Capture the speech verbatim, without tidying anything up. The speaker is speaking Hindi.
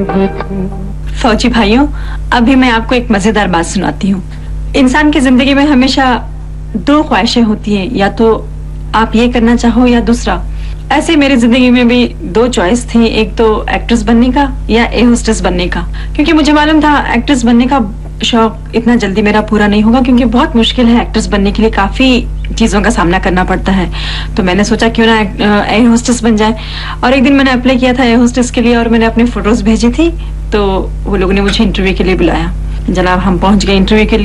फौजी भाइयों, अभी मैं आपको एक मजेदार बात सुनाती हूँ। इंसान की जिंदगी में हमेशा दो ख्वाहिशें होती हैं, या तो आप ये करना चाहो या दूसरा। ऐसे मेरी जिंदगी में भी दो चॉइस थी, एक तो एक्ट्रेस बनने का या एयर होस्टेस बनने का, क्योंकि मुझे मालूम था एक्ट्रेस बनने का शौक इतना जल्दी मेरा पूरा नहीं होगा, क्योंकि बहुत मुश्किल है एक्ट्रेस बनने के लिए, काफी चीजों का सामना करना पड़ता है। तो मैंने सोचा क्यों ना एयर होस्टेस बन जाए। और एक दिन मैंने अप्लाई किया था एयर होस्टेस के लिए और मैंने अपनी फोटोज भेजी थी, तो वो लोगों ने मुझे इंटरव्यू के लिए बुलाया। जनाब, हम पहुंच गए इंटरव्यू के लिए।